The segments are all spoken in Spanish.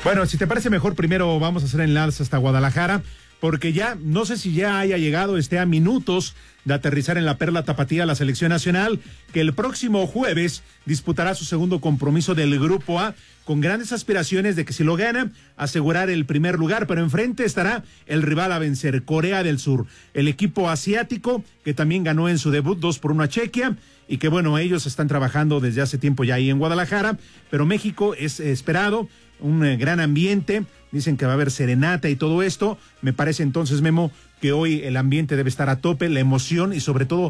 Bueno, si te parece mejor, primero vamos a hacer enlace hasta Guadalajara, porque ya, no sé si ya haya llegado, esté a minutos de aterrizar en la Perla Tapatía la selección nacional, que el próximo jueves disputará su segundo compromiso del Grupo A, con grandes aspiraciones de que si lo gana, asegurar el primer lugar, pero enfrente estará el rival a vencer, Corea del Sur, el equipo asiático, que también ganó en su debut 2-1 a Chequia, y que bueno, ellos están trabajando desde hace tiempo ya ahí en Guadalajara, pero México es esperado, un gran ambiente, dicen que va a haber serenata y todo esto. Me parece entonces, Memo, que hoy el ambiente debe estar a tope, la emoción y sobre todo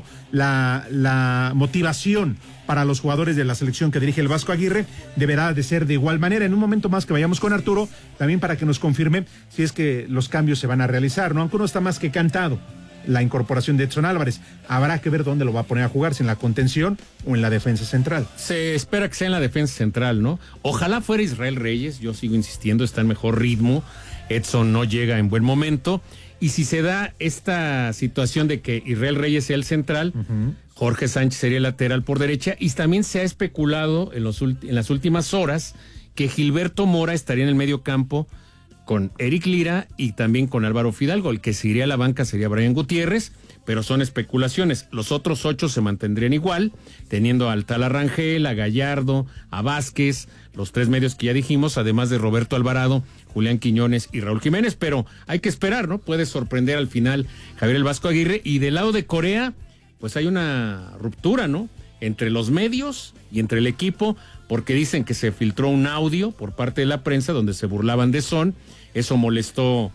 la motivación para los jugadores de la selección que dirige el Vasco Aguirre deberá de ser de igual manera. En un momento más que vayamos con Arturo, también para que nos confirme si es que los cambios se van a realizar, ¿no? Aunque uno está más que cantado, la incorporación de Edson Álvarez. Habrá que ver dónde lo va a poner a jugar, si en la contención o en la defensa central. Se espera que sea en la defensa central, ¿no? Ojalá fuera Israel Reyes, yo sigo insistiendo, está en mejor ritmo, Edson no llega en buen momento, y si se da esta situación de que Israel Reyes sea el central, Jorge Sánchez sería el lateral por derecha, y también se ha especulado en las últimas horas que Gilberto Mora estaría en el medio campo con Eric Lira y también con Álvaro Fidalgo. El que se iría a la banca sería Brian Gutiérrez, pero son especulaciones. Los otros 8 se mantendrían igual, teniendo al Tala Rangel, a Gallardo, a Vázquez, los 3 medios que ya dijimos, además de Roberto Alvarado, Julián Quiñones y Raúl Jiménez, pero hay que esperar, ¿no? Puede sorprender al final Javier el Vasco Aguirre. Y del lado de Corea, pues hay una ruptura, ¿no? Entre los medios y entre el equipo, porque dicen que se filtró un audio por parte de la prensa donde se burlaban de Son. Eso molestó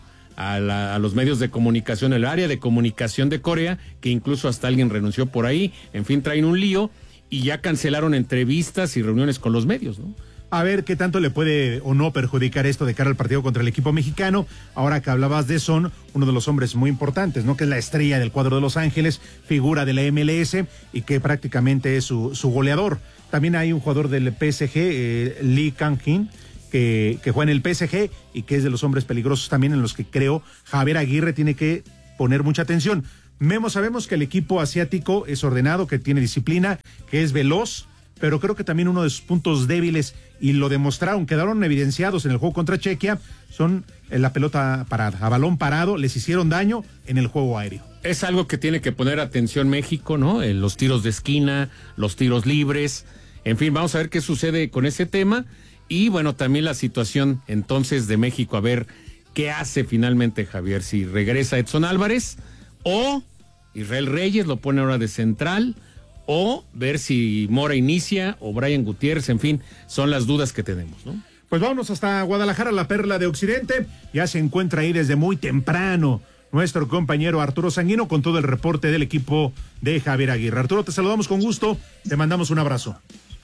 a los medios de comunicación, el área de comunicación de Corea, que incluso hasta alguien renunció por ahí. En fin, traen un lío y ya cancelaron entrevistas y reuniones con los medios, ¿no? A ver qué tanto le puede o no perjudicar esto de cara al partido contra el equipo mexicano. Ahora que hablabas de Son, uno de los hombres muy importantes, ¿no? Que es la estrella del cuadro de Los Ángeles, figura de la MLS y que prácticamente es su goleador. También hay un jugador del PSG, Lee Kang-in, que juega en el PSG y que es de los hombres peligrosos también en los que creo Javier Aguirre tiene que poner mucha atención. Memo, sabemos que el equipo asiático es ordenado, que tiene disciplina, que es veloz, pero creo que también uno de sus puntos débiles, y lo demostraron, quedaron evidenciados en el juego contra Chequia, son la pelota parada, a balón parado, les hicieron daño en el juego aéreo. Es algo que tiene que poner atención México, ¿no? Los tiros de esquina, los tiros libres, en fin, vamos a ver qué sucede con ese tema, y bueno, también la situación entonces de México, a ver qué hace finalmente Javier, si regresa Edson Álvarez, o Israel Reyes lo pone ahora de central, o ver si Mora inicia o Brian Gutiérrez, en fin, son las dudas que tenemos, ¿no? Pues vámonos hasta Guadalajara, la perla de Occidente. Ya se encuentra ahí desde muy temprano nuestro compañero Arturo Sanguino con todo el reporte del equipo de Javier Aguirre. Arturo, te saludamos con gusto, te mandamos un abrazo.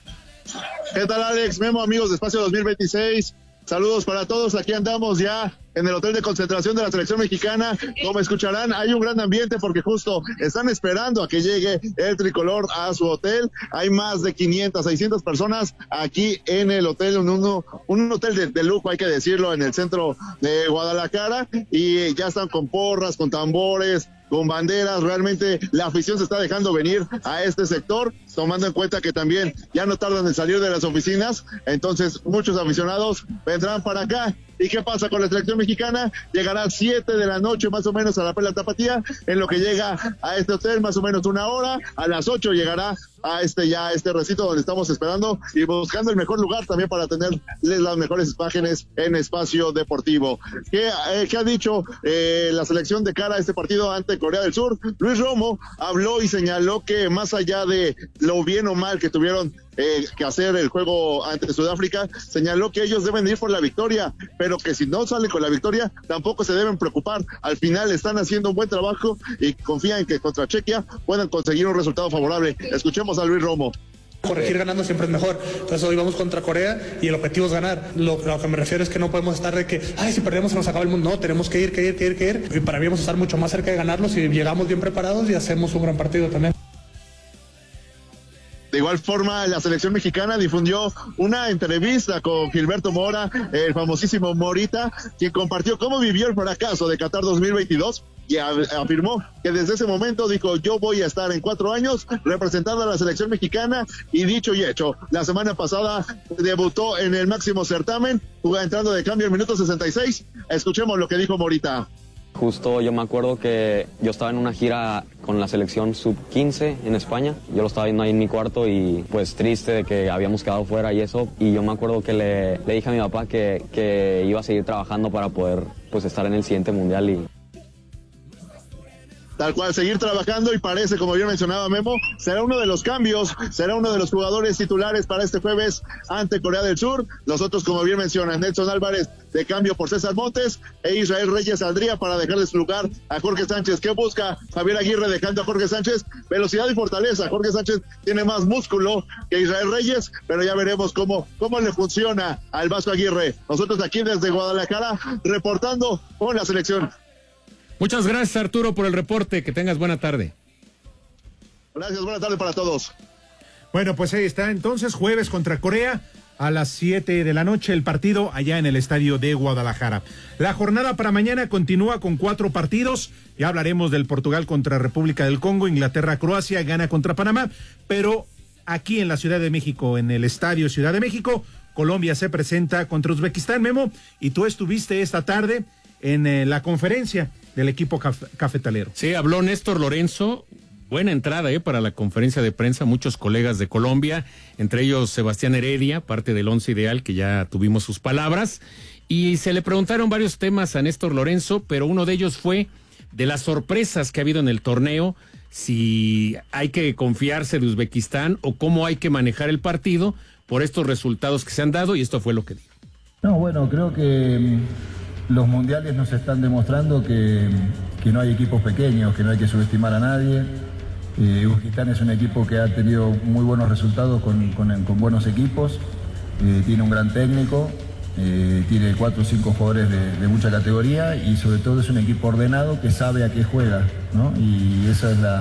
¿Qué tal, Alex? Memo, amigos de Espacio 2026. Saludos para todos, aquí andamos ya en el hotel de concentración de la selección mexicana. Como escucharán, hay un gran ambiente porque justo están esperando a que llegue el tricolor a su hotel. Hay más de 500, 600 personas aquí en el hotel, un hotel de lujo, hay que decirlo, en el centro de Guadalajara, y ya están con porras, con tambores, con banderas. Realmente la afición se está dejando venir a este sector, tomando en cuenta que también ya no tardan en salir de las oficinas, entonces muchos aficionados vendrán para acá. ¿Y qué pasa con la selección mexicana? Llegará a 7 de la noche más o menos a la Perla Tapatía, en lo que llega a este hotel más o menos 1 hora. A las 8 llegará a este recinto donde estamos esperando y buscando el mejor lugar también para tenerles las mejores imágenes en Espacio Deportivo. ¿Qué ha dicho la selección de cara a este partido ante Corea del Sur? Luis Romo habló y señaló que más allá de lo bien o mal que tuvieron que hacer el juego ante Sudáfrica, señaló que ellos deben ir por la victoria, pero que si no salen con la victoria tampoco se deben preocupar. Al final están haciendo un buen trabajo y confían en que contra Chequia puedan conseguir un resultado favorable. Escuchemos a Luis Romo. Corregir ganando siempre es mejor. Entonces hoy vamos contra Corea y el objetivo es ganar. Lo que me refiero es que no podemos estar de que, si perdemos se nos acaba el mundo. No, tenemos que ir. Y para mí vamos a estar mucho más cerca de ganarlos si llegamos bien preparados y hacemos un gran partido también. De igual forma, la selección mexicana difundió una entrevista con Gilberto Mora, el famosísimo Morita, quien compartió cómo vivió el fracaso de Qatar 2022 y afirmó que desde ese momento dijo, yo voy a estar en 4 años representando a la selección mexicana, y dicho y hecho, la semana pasada debutó en el máximo certamen, entrando de cambio en minuto 66. Escuchemos lo que dijo Morita. Justo yo me acuerdo que yo estaba en una gira con la selección sub-15 en España. Yo lo estaba viendo ahí en mi cuarto y pues triste de que habíamos quedado fuera y eso. Y yo me acuerdo que le dije a mi papá que iba a seguir trabajando para poder pues estar en el siguiente mundial y... Tal cual, seguir trabajando, y parece, como bien mencionaba Memo, será uno de los cambios, será uno de los jugadores titulares para este jueves ante Corea del Sur. Los otros, como bien mencionan, Nelson Álvarez de cambio por César Montes, e Israel Reyes saldría para dejarle su lugar a Jorge Sánchez. ¿Qué busca Javier Aguirre dejando a Jorge Sánchez? Velocidad y fortaleza. Jorge Sánchez tiene más músculo que Israel Reyes, pero ya veremos cómo le funciona al Vasco Aguirre. Nosotros aquí desde Guadalajara, reportando con la selección. Muchas gracias, Arturo, por el reporte. Que tengas buena tarde. Gracias, buena tarde para todos. Bueno, pues ahí está. Entonces, jueves contra Corea a las 7 de la noche, el partido allá en el estadio de Guadalajara. La jornada para mañana continúa con 4 partidos. Ya hablaremos del Portugal contra República del Congo, Inglaterra, Croacia, Ghana contra Panamá. Pero aquí en la Ciudad de México, en el estadio Ciudad de México, Colombia se presenta contra Uzbekistán, Memo. Y tú estuviste esta tarde en la conferencia del equipo cafetalero. Sí, habló Néstor Lorenzo. Buena entrada para la conferencia de prensa, muchos colegas de Colombia, entre ellos Sebastián Heredia, parte del once ideal, que ya tuvimos sus palabras, y se le preguntaron varios temas a Néstor Lorenzo, pero uno de ellos fue de las sorpresas que ha habido en el torneo, si hay que confiarse de Uzbekistán o cómo hay que manejar el partido por estos resultados que se han dado, y esto fue lo que dijo. No, bueno, creo que los mundiales nos están demostrando que no hay equipos pequeños, que no hay que subestimar a nadie. Uzbekistán es un equipo que ha tenido muy buenos resultados con buenos equipos, tiene un gran técnico, tiene 4 o 5 jugadores de mucha categoría, y sobre todo es un equipo ordenado que sabe a qué juega, ¿no? Y esa es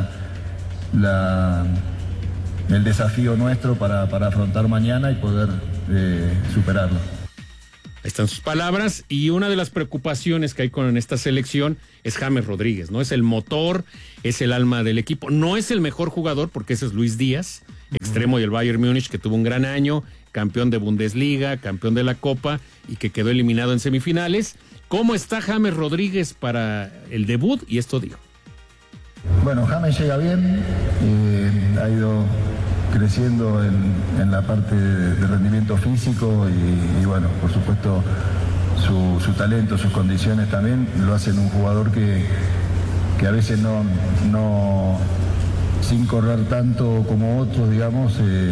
el desafío nuestro para afrontar mañana y poder superarlo. Ahí están sus palabras, y una de las preocupaciones que hay con esta selección es James Rodríguez, ¿no? Es el motor, es el alma del equipo. No es el mejor jugador, porque ese es Luis Díaz, extremo del Bayern Múnich, que tuvo un gran año, campeón de Bundesliga, campeón de la Copa, y que quedó eliminado en semifinales. ¿Cómo está James Rodríguez para el debut? Y esto dijo. Bueno, James llega bien, ha ido creciendo en la parte de rendimiento físico y bueno, por supuesto su talento, sus condiciones también lo hacen un jugador que a veces no sin correr tanto como otros, digamos,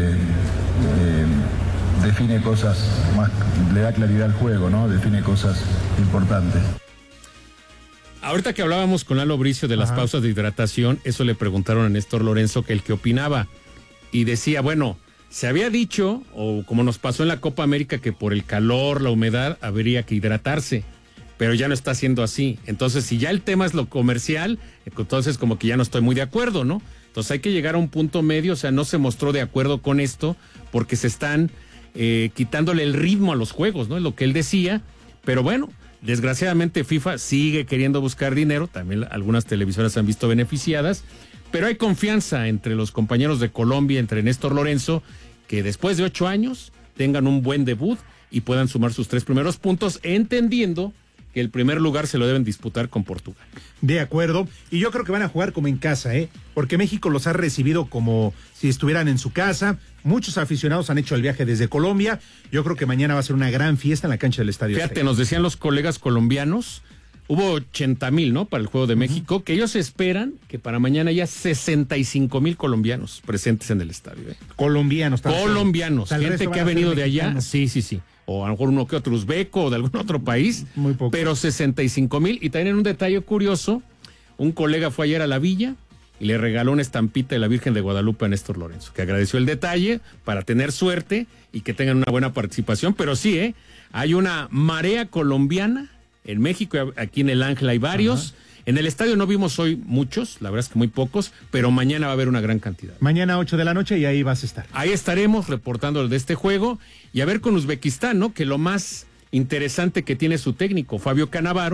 define cosas más, le da claridad al juego, ¿no? Define cosas importantes. Ahorita que hablábamos con Lalo Bricio de las pausas de hidratación, eso le preguntaron a Néstor Lorenzo que el que opinaba. Y decía, bueno, se había dicho, o como nos pasó en la Copa América, que por el calor, la humedad, habría que hidratarse, pero ya no está siendo así. Entonces, si ya el tema es lo comercial, entonces como que ya no estoy muy de acuerdo, ¿no? Entonces hay que llegar a un punto medio, o sea, no se mostró de acuerdo con esto, porque se están quitándole el ritmo a los juegos, ¿no? Es lo que él decía, pero bueno, desgraciadamente FIFA sigue queriendo buscar dinero, también algunas televisoras se han visto beneficiadas, pero hay confianza entre los compañeros de Colombia, entre Néstor Lorenzo, que después de 8 años tengan un buen debut y puedan sumar sus 3 primeros puntos, entendiendo que el primer lugar se lo deben disputar con Portugal. De acuerdo, y yo creo que van a jugar como en casa, porque México los ha recibido como si estuvieran en su casa. Muchos aficionados han hecho el viaje desde Colombia. Yo creo que mañana va a ser una gran fiesta en la cancha del Estadio Fíjate, Azteca. Nos decían los colegas colombianos, hubo 80,000, ¿no? Para el Juego de México, que ellos esperan que para mañana haya 65,000 colombianos presentes en el estadio. Colombianos. Colombianos, gente que ha venido de allá, sí. O a lo mejor uno que otro uzbeco o de algún otro país. Muy poco. Pero 65,000. Y también un detalle curioso, un colega fue ayer a la villa y le regaló una estampita de la Virgen de Guadalupe a Néstor Lorenzo, que agradeció el detalle para tener suerte y que tengan una buena participación. Pero sí, hay una marea colombiana en México, aquí en el Ángel hay varios. En el estadio no vimos hoy muchos, la verdad es que muy pocos, pero mañana va a haber una gran cantidad. Mañana 8 de la noche y ahí vas a estar. Ahí estaremos reportando de este juego y a ver con Uzbekistán, ¿no? Que lo más interesante que tiene su técnico, Fabio Cannavaro,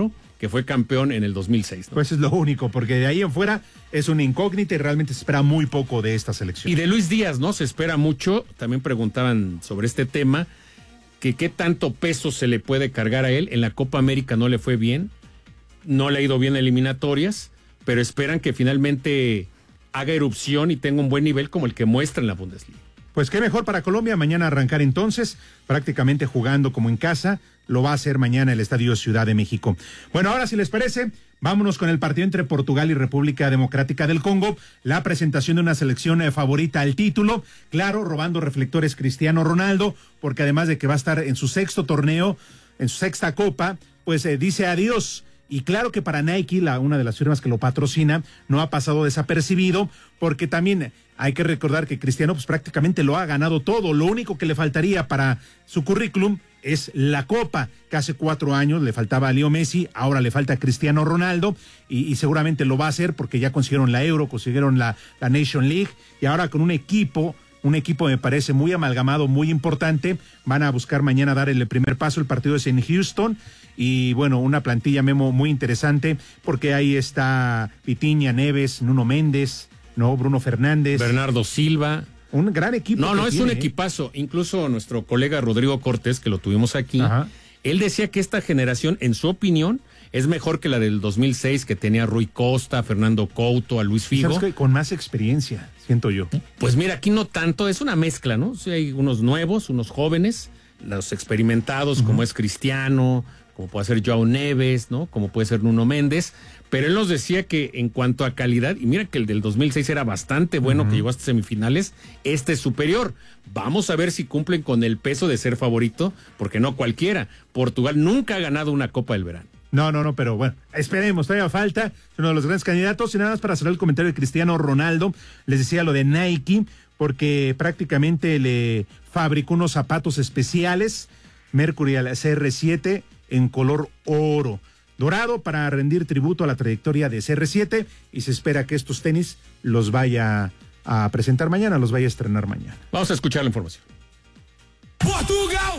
que fue campeón en el 2006, ¿no? Pues es lo único, porque de ahí en fuera es una incógnita y realmente se espera muy poco de esta selección. Y de Luis Díaz, ¿no? Se espera mucho. También preguntaban sobre este tema, que qué tanto peso se le puede cargar a él. En la Copa América no le fue bien, no le ha ido bien en eliminatorias, pero esperan que finalmente haga erupción y tenga un buen nivel como el que muestra en la Bundesliga. Pues qué mejor para Colombia, mañana arrancar entonces, prácticamente jugando como en casa, lo va a hacer mañana el Estadio Ciudad de México. Bueno, ahora si les parece, vámonos con el partido entre Portugal y República Democrática del Congo, la presentación de una selección favorita al título, claro, robando reflectores Cristiano Ronaldo, porque además de que va a estar en su sexto torneo, en su sexta copa, pues dice adiós. Y claro que para Nike, una de las firmas que lo patrocina, no ha pasado desapercibido, porque también hay que recordar que Cristiano pues prácticamente lo ha ganado todo. Lo único que le faltaría para su currículum es la Copa, que hace 4 años le faltaba a Leo Messi, ahora le falta a Cristiano Ronaldo, y seguramente lo va a hacer porque ya consiguieron la Euro, consiguieron la Nation League, y ahora con un equipo me parece muy amalgamado, muy importante, van a buscar mañana dar el primer paso. El partido es en Houston, y bueno, una plantilla, Memo, muy interesante, porque ahí está Vitinha, Neves, Nuno Méndez, ¿no? Bruno Fernández, Bernardo Silva. Un gran equipo. No, es un equipazo. Incluso nuestro colega Rodrigo Cortés, que lo tuvimos aquí, Ajá. Él decía que esta generación, en su opinión, es mejor que la del 2006, que tenía a Rui Costa, a Fernando Couto, a Luis Figo. ¿Sabes qué? Con más experiencia, siento yo. Pues mira, aquí no tanto, es una mezcla, ¿no? O sea, hay unos nuevos, unos jóvenes, los experimentados, como es Cristiano, como puede ser Joao Neves, ¿no? Como puede ser Nuno Méndez, pero él nos decía que en cuanto a calidad, y mira que el del 2006 era bastante bueno, que llegó hasta semifinales, este es superior. Vamos a ver si cumplen con el peso de ser favorito, porque no cualquiera. Portugal nunca ha ganado una Copa del Verano. No, pero bueno, esperemos, todavía falta, es uno de los grandes candidatos. Y nada más para cerrar el comentario de Cristiano Ronaldo, les decía lo de Nike, porque prácticamente le fabricó unos zapatos especiales, Mercury al CR7, en color oro dorado, para rendir tributo a la trayectoria de CR7, y se espera que estos tenis los vaya a presentar mañana, los vaya a estrenar mañana. Vamos a escuchar la información. Portugal,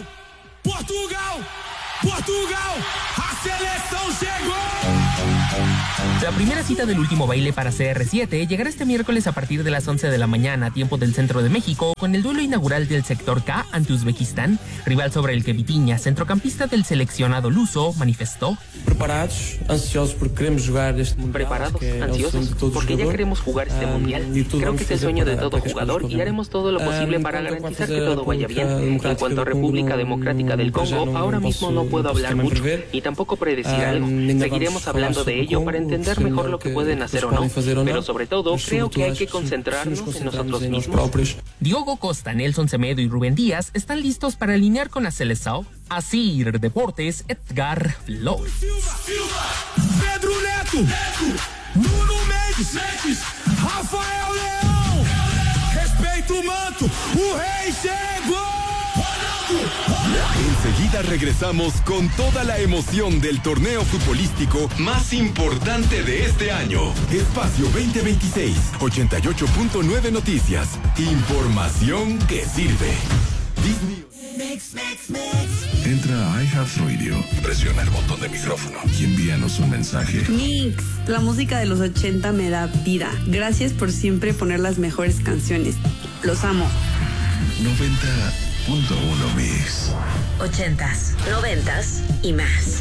a selección llegó. La primera cita del último baile para CR7 llegará este miércoles a partir de las 11 de la mañana, tiempo del centro de México, con el duelo inaugural del sector K ante Uzbekistán, rival sobre el que Vitinha, centrocampista del seleccionado luso, manifestó: Preparados, ansiosos porque queremos jugar este mundial. Preparados, ansiosos, porque ya queremos jugar este mundial. Creo que es el sueño de todo jugador y haremos todo lo posible para garantizar que todo vaya bien. En cuanto a República Democrática del Congo, ahora mismo no puedo hablar mucho y tampoco predecir algo. Seguiremos hablando de ello para entender mejor lo que pueden hacer o no, pero sobre todo creo que hay que concentrarnos en nosotros mismos. Diogo Costa, Nelson Semedo y Rubén Díaz están listos para alinear con la selección. Así Deportes, Edgar Flores. Pedro Neto, Nuno Mendes, Rafael Leão, respeito o manto, o rei chegou. Enseguida regresamos con toda la emoción del torneo futbolístico más importante de este año. Espacio 2026, 88.9 Noticias. Información que sirve. Disney. Entra a iHeartRadio, presiona el botón de micrófono y envíanos un mensaje. Mix, la música de los 80 me da vida. Gracias por siempre poner las mejores canciones. Los amo. 90.1 Mix. 80s, 90s y más.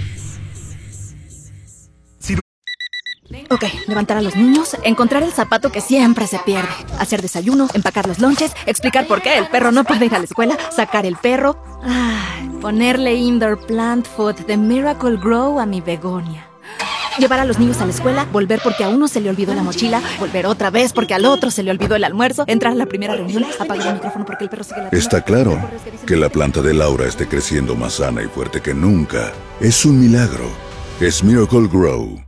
Ok, levantar a los niños, encontrar el zapato que siempre se pierde, hacer desayuno, empacar los lonches, explicar por qué el perro no puede ir a la escuela, sacar el perro, ponerle indoor plant food de Miracle Grow a mi begonia. Llevar a los niños a la escuela, volver porque a uno se le olvidó la mochila, volver otra vez porque al otro se le olvidó el almuerzo, entrar a la primera reunión, apagar el micrófono porque el perro sigue la... Está claro que la planta de Laura esté creciendo más sana y fuerte que nunca. Es un milagro. Es Miracle Grow.